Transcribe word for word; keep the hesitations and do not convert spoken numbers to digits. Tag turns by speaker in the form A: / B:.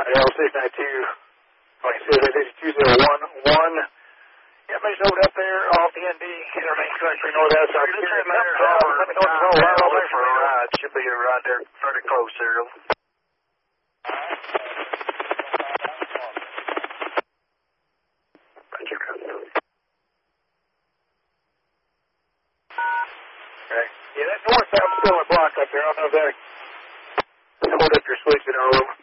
A: L six nine two, like I said, that is two zero one one. Yeah, maybe load up there off the N D, Intermain Country, North outside.
B: Just in there, Howard.
A: Let me know what's all right.
B: I'll look for a ride. Should be right there, pretty close here.
A: Okay. Yeah, that north sound's still a block up there. I don't know if that hold up your switch at all.